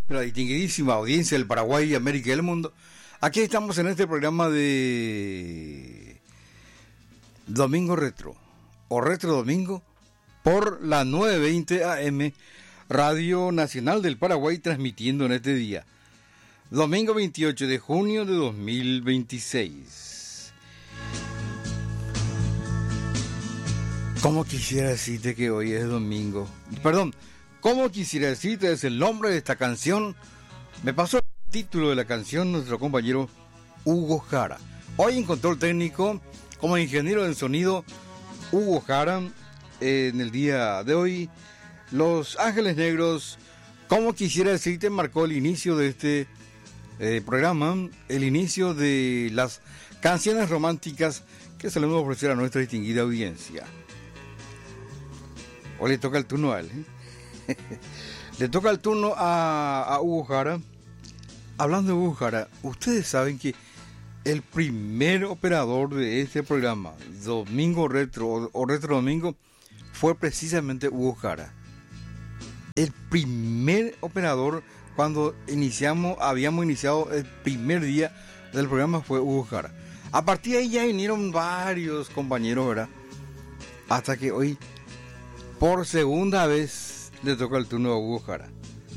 La distinguidísima audiencia del Paraguay, América y el mundo. Aquí estamos en este programa de Domingo Retro, o Retro Domingo, por la 920 AM, Radio Nacional del Paraguay, transmitiendo en este día, domingo 28 de junio de 2026. ¿Cómo quisiera decirte que hoy es domingo? Perdón, ¿cómo quisiera decirte es el nombre de esta canción? Me pasó el título de la canción nuestro compañero Hugo Jara. Hoy en control técnico, como ingeniero de sonido, Hugo Jara. En el día de hoy, Los Ángeles Negros, ¿cómo quisiera decirte? Marcó el inicio de este programa, el inicio de las canciones románticas que solemos ofrecer a nuestra distinguida audiencia. Hoy le toca el turno a él, Le toca el turno a Hugo Jara. Hablando de Hugo Jara, ustedes saben que el primer operador de este programa, Domingo Retro o Retro Domingo, fue precisamente Hugo Jara. El primer operador cuando habíamos iniciado el primer día del programa fue Hugo Jara. A partir de ahí ya vinieron varios compañeros, ¿verdad? Hasta que hoy, por segunda vez, le toca el turno a Hugo Jara.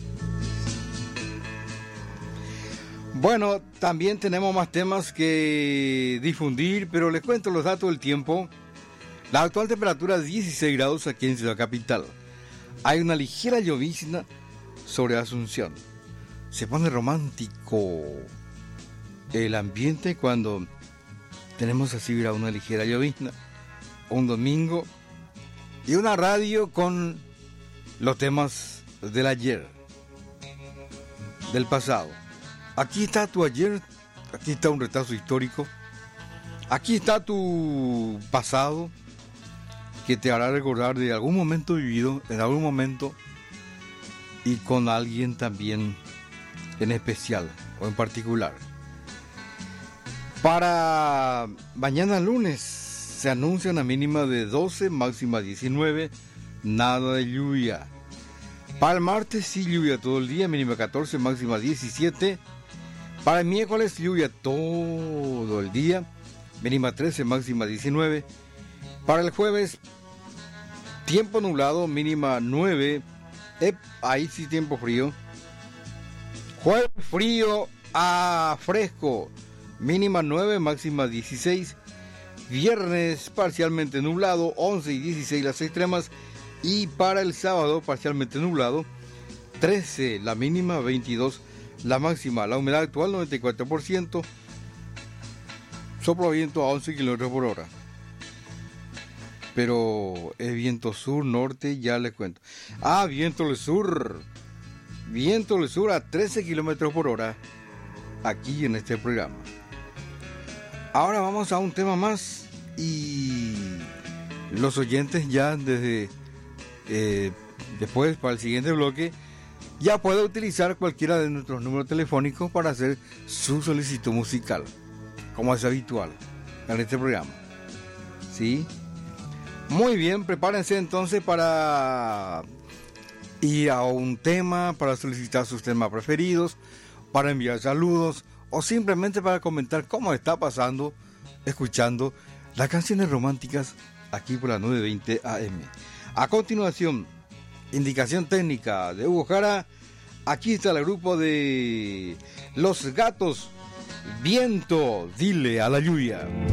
Bueno, también tenemos más temas que difundir, pero les cuento los datos del tiempo. La actual temperatura es 16 grados aquí en Ciudad Capital. Hay una ligera llovizna sobre Asunción. Se pone romántico el ambiente cuando tenemos así una ligera llovizna, un domingo y una radio con los temas del ayer, del pasado. Aquí está tu ayer, aquí está un retazo histórico, aquí está tu pasado que te hará recordar de algún momento vivido, en algún momento y con alguien también en especial o en particular. Para mañana lunes se anuncia una mínima de 12, máxima 19, nada de lluvia. Para el martes sí lluvia todo el día, mínima 14, máxima 17. Para el miércoles lluvia todo el día, mínima 13, máxima 19. Para el jueves, tiempo nublado, mínima 9. Ahí sí tiempo frío. Jueves frío a fresco, mínima 9, máxima 16. Viernes parcialmente nublado, 11 y 16 las extremas. Y para el sábado parcialmente nublado, 13 la mínima, 22 la máxima. La humedad actual 94%. Sopla viento a 11 km por hora. Pero es viento sur-norte, ya les cuento. Viento del sur. Viento del sur a 13 km por hora. Aquí en este programa. Ahora vamos a un tema más. Y los oyentes ya desde después para el siguiente bloque ya puede utilizar cualquiera de nuestros números telefónicos para hacer su solicitud musical, como es habitual en este programa. ¿Sí? Muy bien, prepárense entonces para ir a un tema, para solicitar sus temas preferidos, para enviar saludos o simplemente para comentar cómo está pasando, escuchando las canciones románticas aquí por la 920 AM. A continuación, indicación técnica de Hugo Jara. Aquí está el grupo de Los Gatos. Viento, dile a la lluvia.